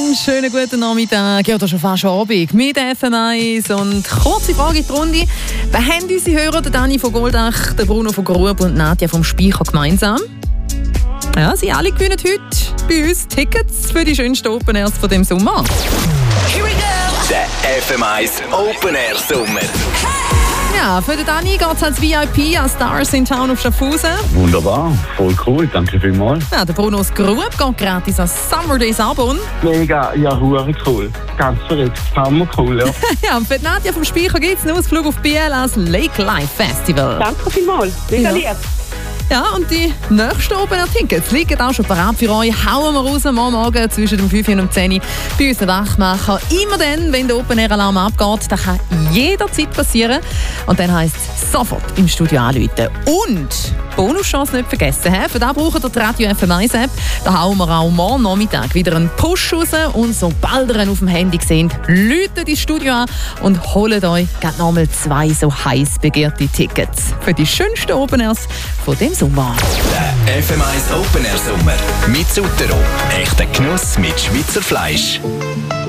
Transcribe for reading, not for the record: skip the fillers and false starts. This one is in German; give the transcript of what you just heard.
Einen schönen guten Nachmittag, ja, das ist schon fast Abend mit FM1 und kurze Frage in die Runde. Wer haben unsere Hörer, der Dani von Goldach, der Bruno von Grub und Nadja vom Speicher gemeinsam? Ja, sie alle gewinnen heute bei uns Tickets für die schönsten Open Airs von dem Sommer. Here we go! Der FM1 Open Air Sommer. Ja, für den Dani geht es als VIP an Stars in Town auf Schaffhausen. Wunderbar, voll cool, danke vielmals. Ja, der Bruno aus Grub geht gratis an Summer Days Abon. Mega, ja, hure cool. Ganz verrückt, hammer cool, ja. Ja, und für die Nadja vom Speicher gibt es einen Ausflug auf Biel als Lake Life Festival. Danke vielmals, mega lieb. Ja, und die nächsten Open-Air-Tickets liegen auch schon parat für euch. Hauen wir raus, morgen zwischen dem 5 und 10 bei unseren Wachmacher. Immer dann, wenn der Open-Air-Alarm abgeht, das kann jederzeit passieren. Und dann heisst es sofort im Studio anrufen. Und Bonuschance nicht vergessen. Für das braucht ihr die Radio FM1-App. Da hauen wir auch morgen Nachmittag wieder einen Push raus. Und sobald ihr ihn auf dem Handy seht, läutet ins Studio an und holt euch gerade nochmal 2 so heiß begehrte Tickets für die schönsten Open-Airs von dem Sommer. Der FM1 Open Air Sommer mit Sutero. Echter Genuss mit Schweizer Fleisch.